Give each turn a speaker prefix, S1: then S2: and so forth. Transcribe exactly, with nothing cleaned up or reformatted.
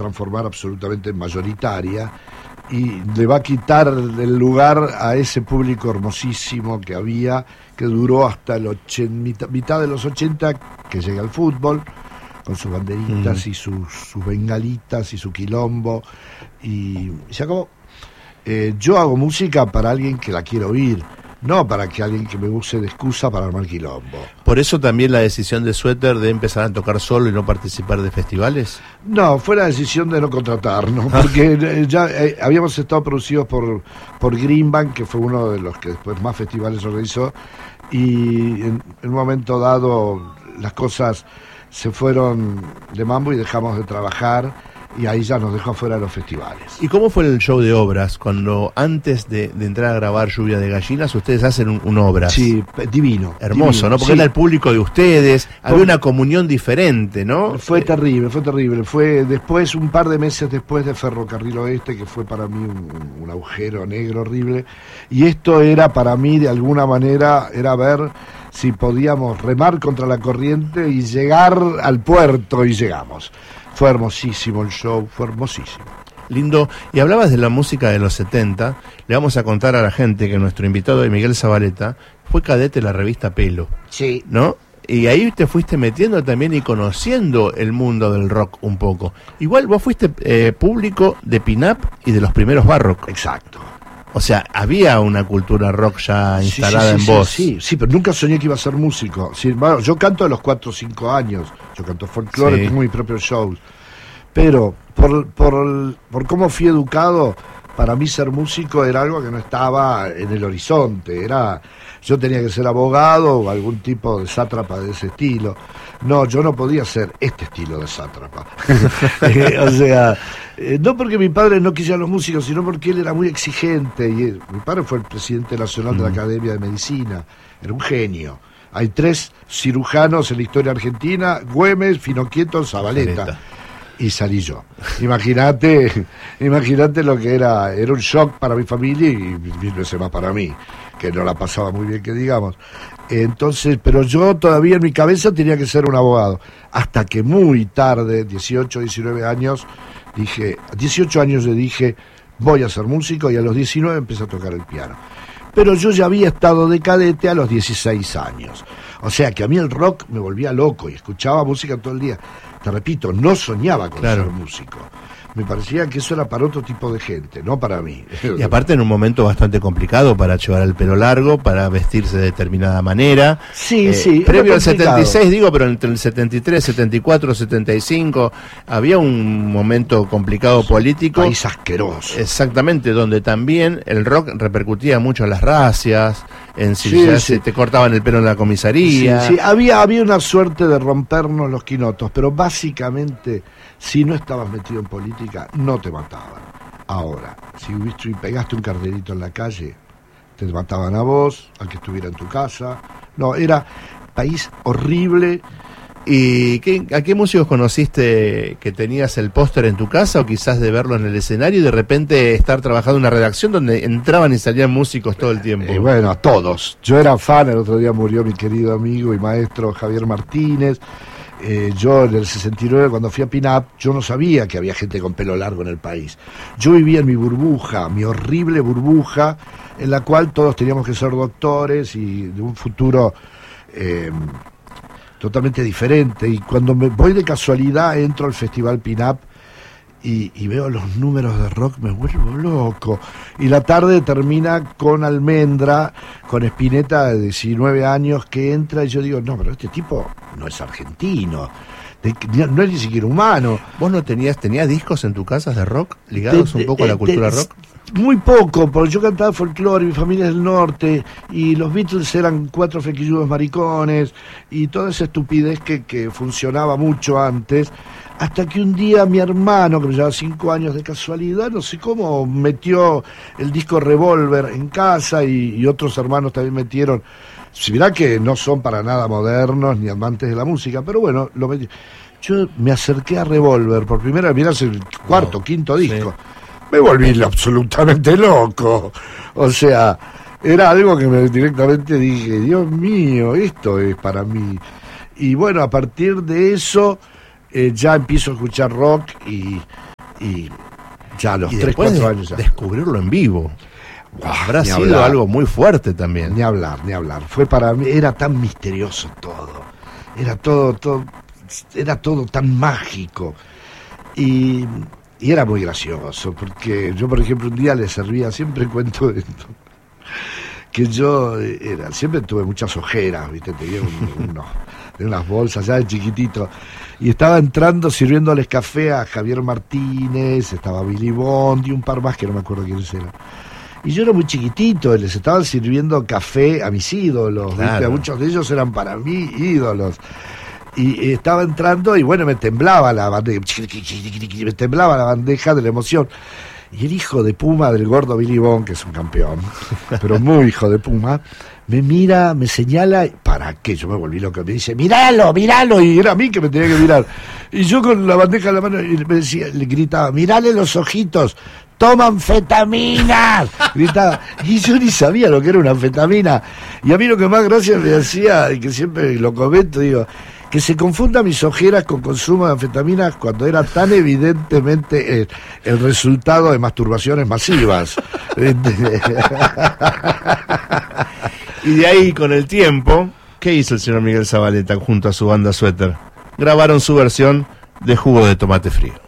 S1: transformar absolutamente en mayoritaria y le va a quitar el lugar a ese público hermosísimo que había, que duró hasta el ochenta, mitad, mitad de los ochenta, que llega al fútbol, con sus banderitas mm. y sus, sus bengalitas y su quilombo, y se acabó. Eh, yo hago música para alguien que la quiere oír, no para que alguien que me use de excusa para armar quilombo.
S2: ¿Por eso también la decisión de Suéter de empezar a tocar solo y no participar de festivales?
S1: No, fue la decisión de no contratarnos, porque ya eh, habíamos estado producidos por, por Greenbank, que fue uno de los que después más festivales organizó, y en, en un momento dado las cosas se fueron de mambo y dejamos de trabajar, y ahí ya nos dejó fuera de los festivales.
S2: ¿Y cómo fue el show de obras? Cuando antes de, de entrar a grabar Lluvia de Gallinas, ustedes hacen un, un obras.
S1: Sí, divino.
S2: Hermoso,
S1: divino,
S2: ¿no? Porque
S1: sí.
S2: era el público de ustedes, por... había una comunión diferente, ¿no?
S1: Fue eh... terrible, fue terrible. Fue después, un par de meses después de Ferrocarril Oeste, que fue para mí un, un agujero negro horrible. Y esto era para mí, de alguna manera, era ver si podíamos remar contra la corriente y llegar al puerto, y llegamos. Fue hermosísimo el show, fue hermosísimo.
S2: Lindo. Y hablabas de la música de los setenta. Le vamos a contar a la gente que nuestro invitado de Miguel Zabaleta fue cadete de la revista Pelo.
S1: Sí.
S2: ¿No? Y ahí te fuiste metiendo también y conociendo el mundo del rock un poco. Igual vos fuiste eh, público de Pin-Up y de los primeros Barrock.
S1: Exacto.
S2: O sea, había una cultura rock ya instalada
S1: sí, sí, sí,
S2: en vos.
S1: Sí, sí, sí, pero nunca soñé que iba a ser músico. Sí, bueno, yo canto a los cuatro o cinco años. Yo canto folclore, sí. Tengo mis propios shows. Pero por, por, por cómo fui educado, para mí ser músico era algo que no estaba en el horizonte. Era, yo tenía que ser abogado o algún tipo de sátrapa de ese estilo. No, yo no podía ser este estilo de sátrapa. eh, o sea, eh, no porque mi padre no quisiera los músicos, sino porque él era muy exigente. Y él, mi padre fue el presidente nacional mm. de la Academia de Medicina. Era un genio. Hay tres cirujanos en la historia argentina: Güemes, Finoquieto, Zabaleta. Zabaleta. Y salí yo. Imagínate, imagínate lo que era, era un shock para mi familia y mil veces más para mí, que no la pasaba muy bien, que digamos. Entonces, pero yo todavía en mi cabeza tenía que ser un abogado. Hasta que muy tarde, dieciocho, diecinueve años, dije, dieciocho años le dije, voy a ser músico, y a los diecinueve empecé a tocar el piano. Pero yo ya había estado de cadete a los dieciséis años. O sea que a mí el rock me volvía loco y escuchaba música todo el día. Te repito, no soñaba con claro. ser músico. Me parecía que eso era para otro tipo de gente, no para mí.
S2: Y aparte en un momento bastante complicado para llevar el pelo largo, para vestirse de determinada manera.
S1: Sí,
S2: eh,
S1: sí.
S2: Previo al setenta y seis, digo, pero entre el setenta y tres, setenta y cuatro, setenta y cinco, había un momento complicado político.
S1: País asqueroso.
S2: Exactamente, donde también el rock repercutía mucho en las racias, en si
S1: sí,
S2: ya
S1: sí.
S2: se te cortaban el pelo en la comisaría.
S1: Sí, sí. Había, había una suerte de rompernos los quinotos, pero básicamente, si no estabas metido en política, no te mataban. Ahora, si hubiste, pegaste un cartelito en la calle, te mataban a vos, al que estuviera en tu casa. No, era país horrible.
S2: ¿Y qué, a qué músicos conociste que tenías el póster en tu casa, o quizás de verlo en el escenario y de repente estar trabajando en una redacción donde entraban y salían músicos todo el tiempo?
S1: Eh, bueno, a todos. Yo era fan, el otro día murió mi querido amigo y maestro Javier Martínez. Eh, yo en el sesenta y nueve, cuando fui a Pin-Up, yo no sabía que había gente con pelo largo en el país. Yo vivía en mi burbuja, mi horrible burbuja, en la cual todos teníamos que ser doctores y de un futuro eh, totalmente diferente. Y cuando me voy de casualidad, entro al festival Pin-Up y, y veo los números de rock, me vuelvo loco. Y la tarde termina con Almendra, con Spinetta de diecinueve años, que entra, y yo digo, no, pero este tipo no es argentino, de, no es ni siquiera humano.
S2: ¿Vos no tenías, tenías discos en tu casa de rock, ligados de, de, un poco a la cultura de, rock?
S1: Muy poco, porque yo cantaba folclore, mi familia es del norte, y los Beatles eran cuatro flequilludos maricones, y toda esa estupidez que, que funcionaba mucho antes, hasta que un día mi hermano, que me llevaba cinco años de casualidad, no sé cómo, metió el disco Revolver en casa, y, y otros hermanos también metieron. Si mirá que no son para nada modernos ni amantes de la música, pero bueno, lo metí. Yo me acerqué a Revolver por primera vez, mirá, es el cuarto, wow, quinto disco. Sí. Me volví absolutamente loco. O sea, era algo que me directamente dije, Dios mío, esto es para mí. Y bueno, a partir de eso eh, ya empiezo a escuchar rock y, y ya a los
S2: y
S1: tres, cuatro años ya.
S2: Descubrirlo en vivo.
S1: Wow,
S2: habrá sido hablar. Algo muy fuerte también.
S1: Ni hablar, ni hablar. Fue para mí, era tan misterioso todo. Era todo, todo, era todo tan mágico. Y, y era muy gracioso, porque yo, por ejemplo, un día le servía, siempre cuento esto, que yo era, siempre tuve muchas ojeras, ¿viste? Tenía un, unos, unas bolsas ya de chiquitito. Y estaba entrando, sirviéndoles café a Javier Martínez, estaba Billy Bond y un par más que no me acuerdo quiénes eran. Y yo era muy chiquitito, les estaban sirviendo café a mis ídolos, claro. ¿Viste? Muchos de ellos eran para mí ídolos. Y, y estaba entrando y bueno, me temblaba la bandeja, me temblaba la bandeja de la emoción. Y el hijo de Puma del gordo Billy Bond, que es un campeón, pero muy hijo de Puma, me mira, me señala, ¿para qué? Yo me volví loco, me dice, míralo, míralo, y era a mí que me tenía que mirar. Y yo con la bandeja en la mano y me decía, le gritaba, mirale los ojitos, toma anfetaminas, gritaba, y yo ni sabía lo que era una anfetamina. Y a mí lo que más gracia me hacía, y que siempre lo comento, digo, que se confunda mis ojeras con consumo de anfetaminas cuando era tan evidentemente el, el resultado de masturbaciones masivas.
S2: Y de ahí, con el tiempo, ¿qué hizo el señor Miguel Zavaleta junto a su banda Suéter? Grabaron su versión de Jugo de Tomate Frío.